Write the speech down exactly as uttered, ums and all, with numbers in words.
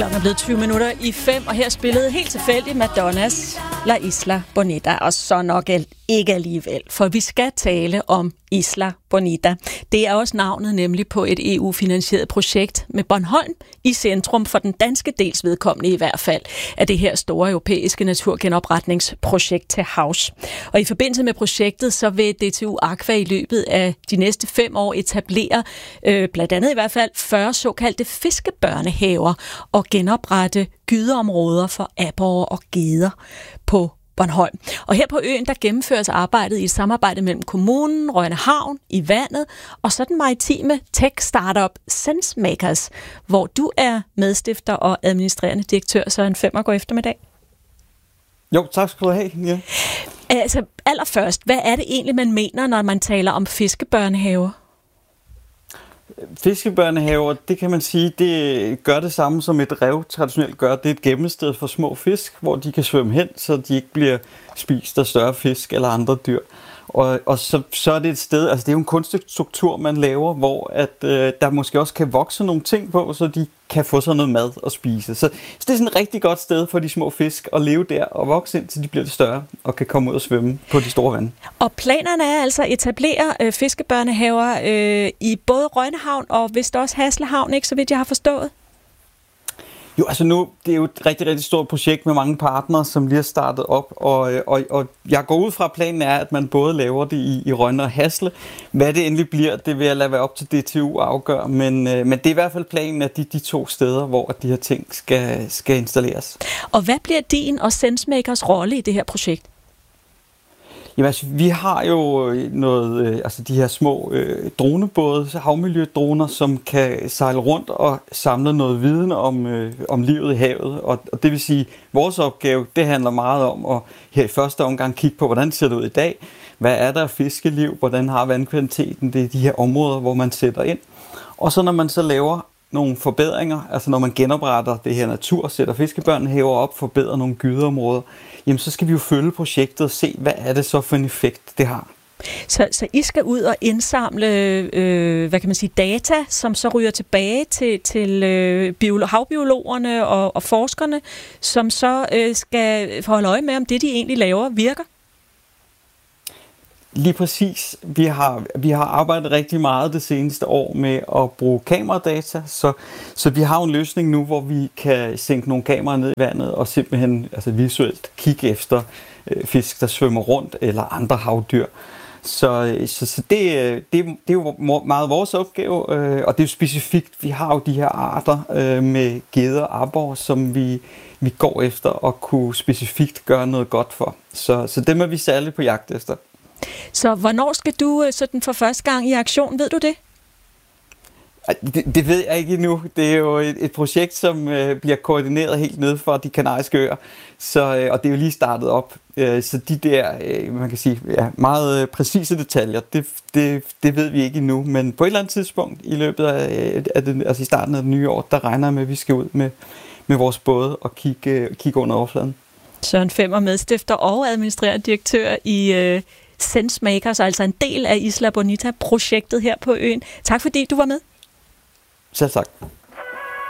Klokken er blevet tyve minutter i fem, og her spillede helt tilfældigt Madonnas La Isla Bonita, og så nok ikke alligevel, for vi skal tale om Isla Bonita. Det er også navnet nemlig på et E U-finansieret projekt med Bornholm i centrum, for den danske dels vedkommende i hvert fald, af det her store europæiske naturgenopretningsprojekt til havs. Og i forbindelse med projektet, så vil D T U Aqua i løbet af de næste fem år etablere øh, blandt andet i hvert fald fyrre såkaldte fiskebørnehaver og genoprette gydeområder for aborrer og geder på Bornholm. Og her på øen, der gennemføres arbejdet i et samarbejde mellem kommunen, Rønne Havn, i vandet, og så den maritime tech-startup SenseMakers, hvor du er medstifter og administrerende direktør. Søren Femmer, god eftermiddag. Jo, tak skal du have. Ja. Altså, allerførst, hvad er det egentlig, man mener, når man taler om fiskebørnehaver? Fiskebørnehaver, det kan man sige, det gør det samme som et rev traditionelt gør. Det er et gemmested for små fisk, hvor de kan svømme hen, så de ikke bliver spist af større fisk eller andre dyr. Og, og så, så er det et sted, altså det er jo en kunstig struktur, man laver, hvor at, øh, der måske også kan vokse nogle ting på, så de kan få sig noget mad at spise. Så, så det er sådan et rigtig godt sted for de små fisk at leve der og vokse ind, til de bliver lidt større og kan komme ud og svømme på de store vande. Og planerne er altså at etablere øh, fiskebørnehaver øh, i både Rønne Havn og vist også Hasle Havn, ikke, så vidt jeg har forstået? Jo, altså nu, det er jo et rigtig, rigtig stort projekt med mange partnere, som lige er startet op, og, og, og jeg går ud fra, at planen er, at man både laver det i, i Rønne og Hasle. Hvad det endelig bliver, det vil jeg lade være op til D T U at afgøre, men, men det er i hvert fald planen, at de, de to steder, hvor de her ting skal, skal installeres. Og hvad bliver din og SenseMakers rolle i det her projekt? Jamen altså, vi har jo noget, øh, altså de her små øh, dronebåde, havmiljødroner, som kan sejle rundt og samle noget viden om, øh, om livet i havet. Og, og det vil sige, vores opgave, det handler meget om at her i første omgang kigge på, hvordan det ser det ud i dag. Hvad er der af fiskeliv? Hvordan har vandkvaliteten? Det er de her områder, hvor man sætter ind. Og så når man så laver nogle forbedringer, altså når man genopretter det her natur, sætter fiskebørnehaver op, forbedrer nogle gydeområder, jamen så skal vi jo følge projektet og se, hvad er det så for en effekt, det har. Så, så I skal ud og indsamle, øh, hvad kan man sige, data, som så ryger tilbage til, til øh, biolo- havbiologerne og, og forskerne, som så øh, skal holde øje med, om det, de egentlig laver, virker? Lige præcis. Vi har, vi har arbejdet rigtig meget det seneste år med at bruge kameradata, så, så vi har en løsning nu, hvor vi kan sænke nogle kameraer ned i vandet og simpelthen altså visuelt kigge efter øh, fisk, der svømmer rundt, eller andre havdyr. Så, så, så det, det, det er jo meget vores opgave, øh, og det er jo specifikt, vi har jo de her arter øh, med geder og aborrer, som vi, vi går efter at kunne specifikt gøre noget godt for. Så, så dem er vi særligt på jagt efter. Så hvornår skal du sådan for første gang i aktion, ved du det? Det, det ved jeg ikke endnu. Det er jo et, et projekt, som øh, bliver koordineret helt ned fra de kanariske øer, så, øh, og det er jo lige startet op. Øh, så de der, øh, man kan sige, ja, meget øh, præcise detaljer, det, det, det ved vi ikke endnu. Men på et eller andet tidspunkt i løbet af, af det, altså i starten af det nye år, der regner jeg med, at vi skal ud med, med vores både og kigge, kigge under overfladen. Søren Femmer, medstifter og administrerende direktør i øh, SenseMakers, altså en del af Isla Bonita-projektet her på øen. Tak fordi du var med. Selv tak.